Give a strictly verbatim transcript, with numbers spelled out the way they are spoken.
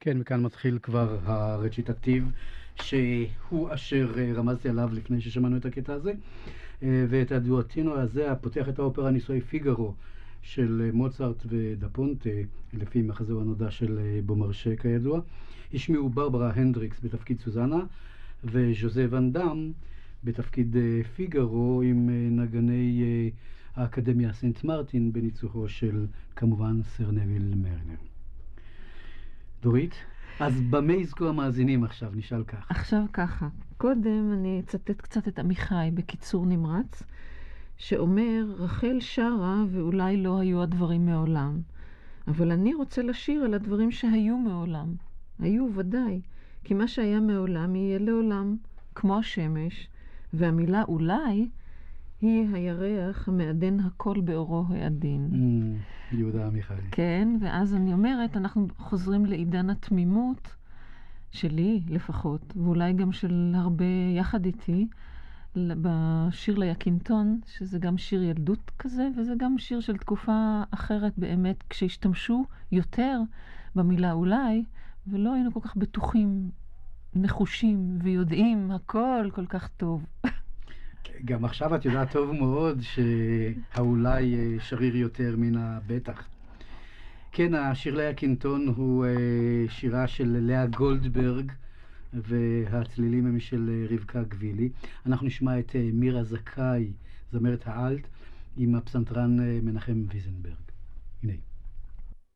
כן, וכאן מתחיל כבר הרציטטיב, שהוא אשר רמזתי עליו לפני ששמענו את הקטע הזה, ואת הדואטינו הזה הפותח את האופרה נישואי פיגארו של מוצרט ודה פונטה, לפי מחזהו הנודע של בומרשה כידוע. השמיעו ברברה הנדריקס בתפקיד סוזנה, וז'וזה ואן דאם בתפקיד פיגארו, עם נגני האקדמיה סנט מרטין בניצוחו של כמובן סר נוויל מרנר. דורית, אז במה יזכו המאזינים עכשיו? נשאל כך. עכשיו ככה. קודם אני אצטט קצת את עמיחי בקיצור נמרץ, שאומר, רחל שרה ואולי לא היו הדברים מעולם, אבל אני רוצה לשיר על הדברים שהיו מעולם. היו ודאי, כי מה שהיה מעולם יהיה לעולם, כמו השמש, והמילה אולי היא הירח המעדן הכל באורו העדין. Mm, יהודה עמיחי. כן, ואז אני אומרת, אנחנו חוזרים לעידן התמימות, שלי לפחות, ואולי גם של הרבה יחד איתי, בשיר ליקינטון, שזה גם שיר ילדות כזה, וזה גם שיר של תקופה אחרת באמת, כשהשתמשו יותר במילה אולי, ולא היינו כל כך בטוחים, נחושים ויודעים הכל כל כך טוב. גם עכשיו את יודעת טוב מאוד שהאולי שריר יותר מן הבטח. כן, השיר ליקינטון הוא שירה של לאה גולדברג, והצלילים הם של רבקה גבילי. אנחנו נשמע את מירה זכאי, זמרת האלט, עם הפסנתרן מנחם ויזנברג. הנה.